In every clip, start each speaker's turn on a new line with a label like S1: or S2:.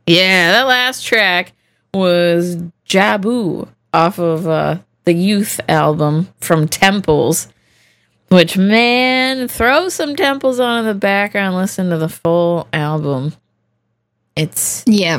S1: Yeah, that last track was Jabu off of the Youth album from Temples. Which, man, throw some Temples on in the background, listen to the full album. It's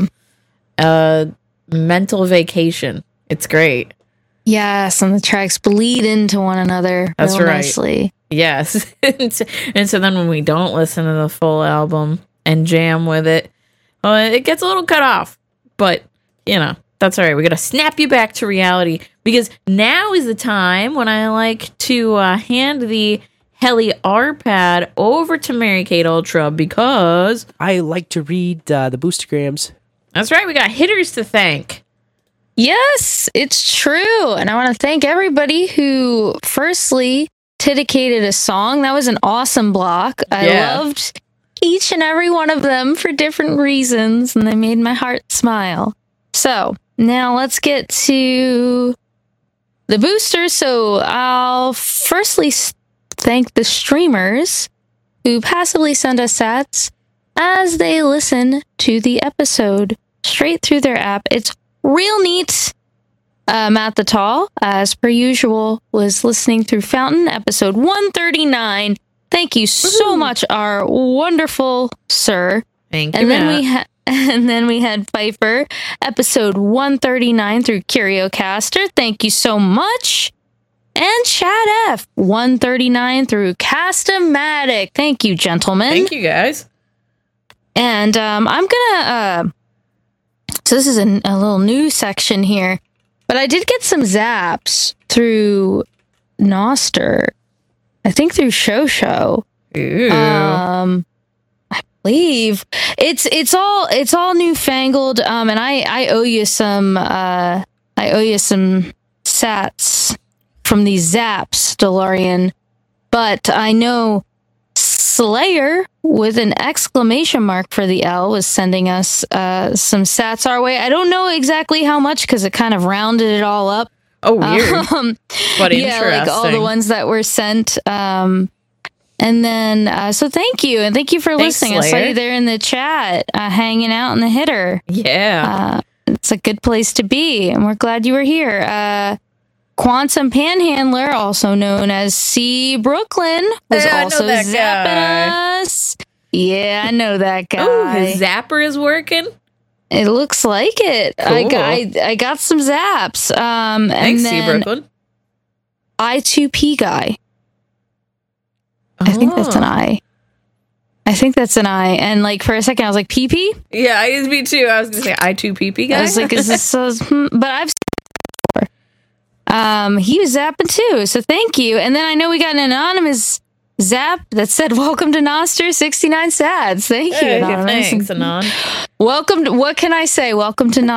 S1: a mental vacation. It's great.
S2: Yes, and the tracks bleed into one another real nicely.
S1: Yes. And so then when we don't listen to the full album and jam with it, it gets a little cut off. But, that's all right. We got to snap you back to reality because now is the time when I like to hand the Heli R-Pad over to Mary Kate Ultra because
S3: I like to read the boostergrams.
S1: That's right. We got hitters to thank.
S2: Yes, it's true. And I want to thank everybody who firstly dedicated a song. That was an awesome block. I loved each and every one of them for different reasons, and they made my heart smile. So now let's get to the boosters. So I'll firstly thank the streamers who passively send us sats as they listen to the episode straight through their app. It's real neat. Matt the Tall, as per usual, was listening through Fountain, episode 139. Thank you so much, our wonderful sir.
S1: Thank you,
S2: and then
S1: Matt.
S2: And then we had Pfeiffer, episode 139 through CurioCaster. Thank you so much. And Chad F, 139 through Cast-O-Matic. Thank you, gentlemen.
S1: Thank you, guys.
S2: And I'm gonna so this is a little new section here, but I did get some zaps through Noster. I think through Show.
S1: Ooh.
S2: I believe it's all newfangled. And I owe you some sats from these zaps, DeLorean. But I know Slayer with an exclamation mark for the L was sending us some sats our way. I don't know exactly how much because it kind of rounded it all up.
S1: Oh, weird. But interesting.
S2: Yeah, like all the ones that were sent. And then, so thank you. And thank you for listening.
S1: Slayer.
S2: I saw you there in the chat, hanging out in the hitter.
S1: Yeah.
S2: It's a good place to be. And we're glad you were here. Quantum Panhandler, also known as C. Brooklyn, was also zapping us. Yeah, I know that guy.
S1: Oh, his zapper is working?
S2: It looks like it.
S1: Cool.
S2: I got some zaps.
S1: Thanks,
S2: and then
S1: C. Brooklyn.
S2: I2P guy. I think that's an I. I think that's an I. And like for a second, I was like, PP?
S1: Yeah, me too. I was going to say I2PP guy.
S2: I was like, is this so? But I've seen it before. He was zapping too. So thank you. And then I know we got an anonymous zap that said, welcome to Noster, 69 sats. Thank you, anonymous.
S1: Thanks, Anon.
S2: Welcome to, what can I say? Welcome to Noster.